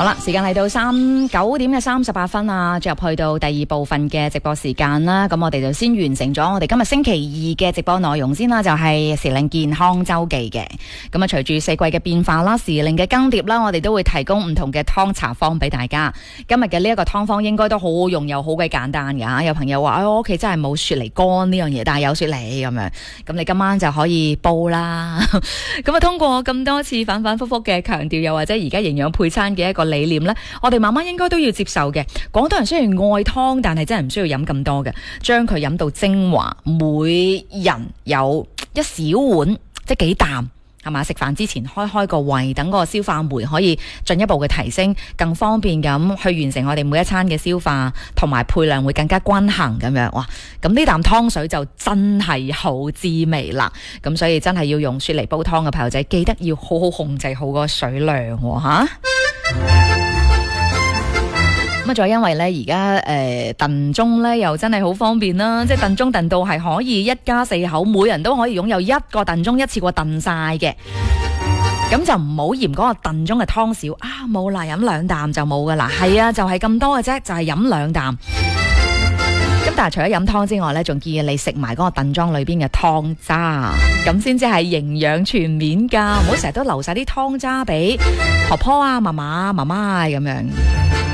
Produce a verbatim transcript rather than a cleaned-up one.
好啦，時間嚟到三九點嘅三十八分啊，進入去到第二部分嘅直播時間啦。咁我哋就先完成咗我哋今日星期二嘅直播內容先啦，就係、是、時令健康周記嘅。咁啊，隨住四季嘅變化啦，時令嘅更迭啦，我哋都會提供唔同嘅湯茶方俾大家。今日嘅呢一個湯方應該都好好用又好鬼簡單噶。有朋友話：哎，我屋企真係冇雪梨乾呢樣嘢，但係有雪梨咁樣。咁你今晚就可以煲啦。咁啊，通過咁多次反反复复嘅強調，又或者而家營養配餐嘅一個理念呢，我哋慢慢應該都要接受嘅。廣東人雖然愛湯，但係真係唔需要飲咁多嘅，將佢飲到精華，每人有一小碗，即係幾啖，係嘛？食飯之前開開個胃，等個消化酶可以進一步嘅提升，更方便咁去完成我哋每一餐嘅消化，同埋配量會更加均衡咁樣。哇！咁呢啖湯水就真係好滋味啦。咁所以真係要用雪梨煲湯嘅朋友仔，記得要好好控制好個水量喎吓。咁啊，再因為咧而家誒燉盅咧又真係好方便啦，即係燉盅燉到係可以一家四口每人都可以擁有一個燉盅，一次過燉晒嘅。咁就唔好嫌嗰個燉盅嘅湯少啊，冇啦，飲兩啖就冇噶啦。係啊，就係咁多嘅啫，就係飲兩啖。咁但係除咗飲湯之外咧，仲建議你食埋嗰個燉盅裏邊嘅湯渣，咁先至係營養全面噶。唔好成日都留晒啲湯渣俾婆婆啊、嫲嫲、媽媽咁樣。